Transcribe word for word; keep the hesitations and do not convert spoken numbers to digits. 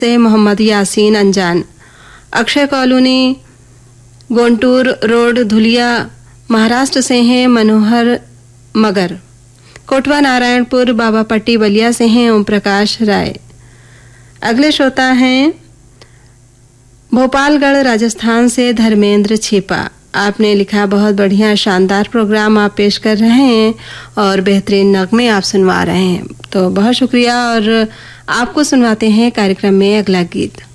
से मोहम्मद यासीन अंजान, Akshay colony गोंटूर road Dhulia Maharashtra से हैं मनोहर मगर, कोटवा नारायणपुर बाबा पट्टी बलिया से हैं ओम प्रकाश राय। अगले श्रोता हैं भोपालगढ़ राजस्थान से धर्मेंद्र छिपा। आपने लिखा, बहुत बढ़िया शानदार प्रोग्राम आप पेश कर रहे हैं और बेहतरीन नगमे आप सुनवा रहे हैं, तो बहुत शुक्रिया। और आपको सुनवाते हैं कार्यक्रम में अगला गीत।